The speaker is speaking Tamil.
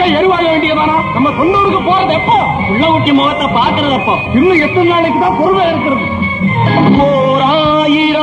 எருவாக வேண்டியதானா? நம்ம சொன்னூருக்கு போறது எப்போ? உள்ள ஊட்டி முகத்தை பாக்குறது எப்போ? இன்னும் எத்தனை நாளைக்கு தான் பொறுமை இருக்கிறது? 1000